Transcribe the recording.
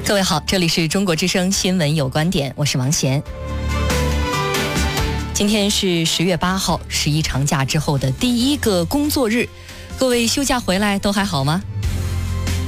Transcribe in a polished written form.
各位好，这里是中国之声新闻有观点，我是王贤。今天是10月8号，11长假之后的第一个工作日，各位休假回来都还好吗？